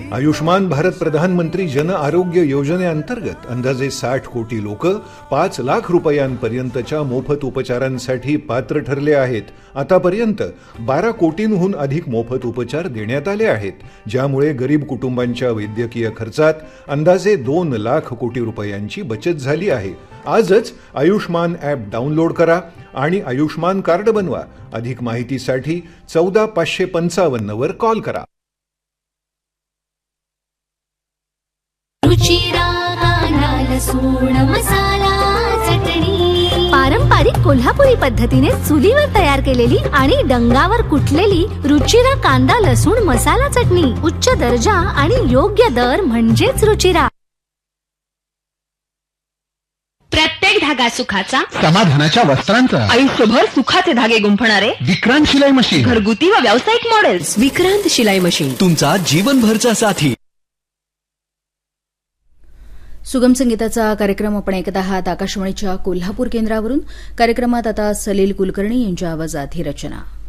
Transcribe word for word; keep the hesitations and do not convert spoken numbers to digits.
आयुष्मान भारत प्रधानमंत्री जन आरोग्य योजनेअंतर्गत अंदाजे साठ कोटी लोक पाच लाख रुपयांपर्यंतच्या मोफत उपचारांसाठी पात्र ठरले आहेत. आतापर्यंत बारा कोटींहून अधिक मोफत उपचार देण्यात आले आहेत, ज्यामुळे गरीब कुटुंबांच्या वैद्यकीय खर्चात अंदाजे दोन लाख कोटी रुपयांची बचत झाली आहे. आजच आयुष्मान ॲप डाउनलोड करा आणि आयुष्मान कार्ड बनवा. अधिक माहितीसाठी चौदा पाचशे पंचावन्न वर कॉल करा. पारंपरिक कोल्हापुरी पद्धतीने चुलीवर तयार केलेली आणि डंगावर कुटलेली रुचिरा कांदा लसूण मसाला चटणी. उच्च दर्जा आणि योग्य दर म्हणजेच रुचिरा. प्रत्येक धागा सुखाचा, समाधानाच्या वस्त्रांचा, आयुष्यभर सुखाचे धागे गुंफणारे विक्रांत शिलाई मशीन. घरगुती व व्यावसायिक मॉडेल्स. विक्रांत शिलाई मशीन, तुमचा जीवनभरचा साथी. सुगम संगीताचा कार्यक्रम आपण ऐकत आहात आकाशवाणीच्या कोल्हापूर केंद्रावरून. कार्यक्रमात आता सलील कुलकर्णी यांच्या आवाजात ही रचना.